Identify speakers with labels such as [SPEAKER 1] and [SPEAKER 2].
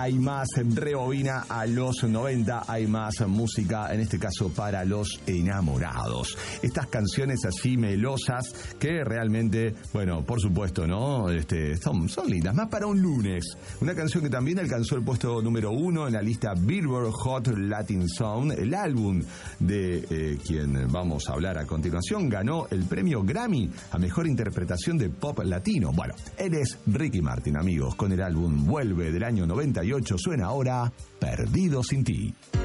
[SPEAKER 1] hay más, rebobina a los 90, hay más música, en este caso para los enamorados. Estas canciones así melosas que realmente, bueno, por supuesto, ¿no? Son lindas, más para un lunes. Una canción que también alcanzó el puesto número 1 en la lista Billboard Hot Latin Sound. El álbum de quien vamos a hablar a continuación ganó el premio Grammy a mejor interpretación de pop latino. Bueno, él es Ricky Martin, amigos, con el álbum Vuelve del año 98. Suena ahora Perdido sin ti.